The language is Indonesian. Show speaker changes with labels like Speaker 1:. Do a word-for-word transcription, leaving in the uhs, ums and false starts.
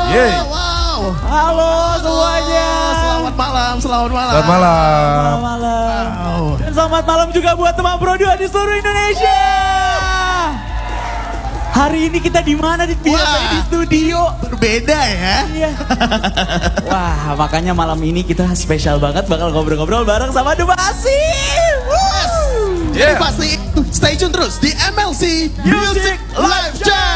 Speaker 1: Yeah.
Speaker 2: Wow.
Speaker 3: Halo semuanya.
Speaker 2: Selamat malam, selamat malam.
Speaker 1: Selamat malam.
Speaker 3: Selamat malam.
Speaker 2: Wow.
Speaker 3: Dan selamat malam juga buat teman Pro dua di seluruh Indonesia. Hari ini kita di mana? Di biasanya di studio.
Speaker 2: Berbeda ya.
Speaker 3: Iya. Wah, makanya malam ini kita spesial banget bakal ngobrol-ngobrol bareng sama Dubasi.
Speaker 2: Yes. Jadi pasti stay tune terus di M L C Music Live Jam.